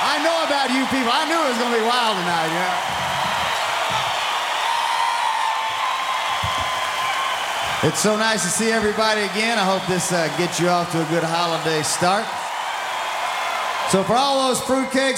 I know about you people. I knew it was going to be wild tonight, It's so nice to see everybody again. I hope this gets you off to a good holiday start. So for all those fruitcakes,